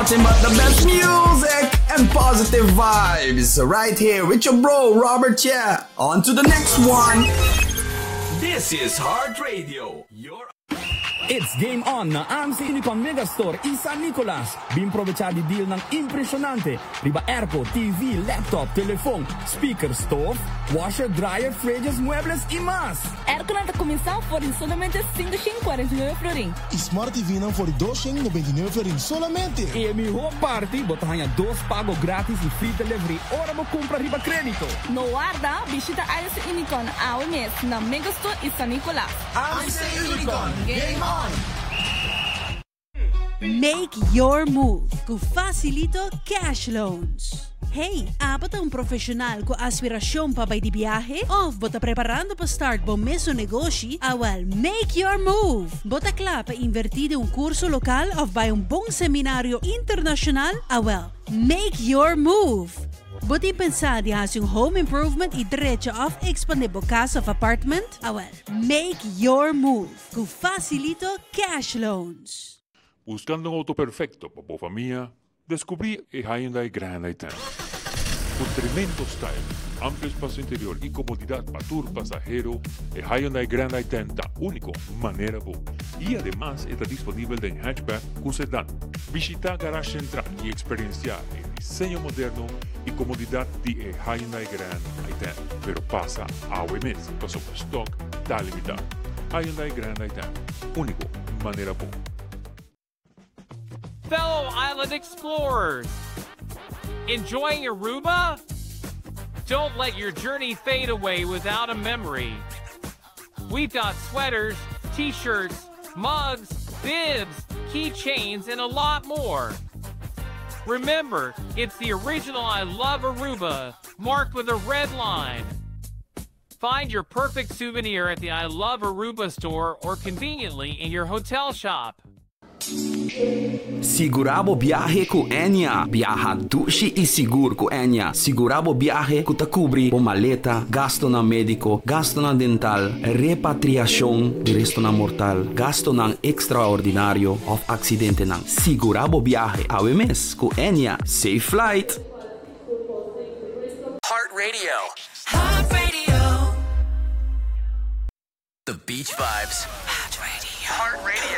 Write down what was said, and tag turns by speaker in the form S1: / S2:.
S1: nothing but the best music and positive vibes right here with your bro Robert. Yeah, on to the next one.
S2: This is Heart Radio.
S3: It's game on na AMC Unicon Megastore San Nicolas. Bimproveciati deal ng impresionante. Riba airco, TV, laptop, telefone, speaker, stove, washer, dryer, fridges, muebles y más.
S4: Airco na comissão por solamente 549 florin.
S5: Smart TV na por 299 florin solamente.
S3: E mi whole party, botahanha 2 pago grátis e free delivery. Ora mo compra riba crédito.
S4: No guarda, visita AMC Unicon ao mês na Megastore San Nicolas.
S2: AMC Unicon, game on!
S6: Make your move com Facilito Cash Loans. Hey, apat ang profesional com aspirasyon pa bay di biyahe? Of bota preparando pa start bom meso negosyo? Awal, make your move! Bota kla pa invertido un curso lokal of bay un bong seminaryo internasyonal? Awal, make your move! Buti pensar di has yung home improvement i diretso of expandable casa of apartment? Awal, make your move com Facilito Cash Loans.
S7: Buscando un auto perfecto para tu familia, descubrí el Hyundai Grand i10. Con tremendo style, amplio espacio interior y comodidad para tu pasajero, el Hyundai Grand i10 da único manera bu. Y además está disponible en hatchback con sedán. Visita Garage Central y experienciar el diseño moderno y comodidad de Hyundai Grand i10. Pero pasa a mes, pasó por stock, da limitado. Hyundai Grand i10, único manera bu.
S8: Fellow island explorers, enjoying Aruba? Don't let your journey fade away without a memory. We've got sweaters, t-shirts, mugs, bibs, keychains, and a lot more. Remember, it's the original I Love Aruba, marked with a red line. Find your perfect souvenir at the I Love Aruba store or conveniently in your hotel shop.
S1: Sigurabo biyahe ku Enya. Biyaha dushi e seguro ku Enya. Sigurabo biyahe ku takubri o maleta, gasto ng mediko, gasto ng dental, repatriasyon di resto ng mortal, gasto ng extraordinaryo of aksidente ng Sigurabo biyahe. AWMS ku Enya. Safe flight!
S2: Heart Radio.
S9: Heart Radio.
S2: The beach vibes.
S9: Heart Radio.
S2: Heart Radio.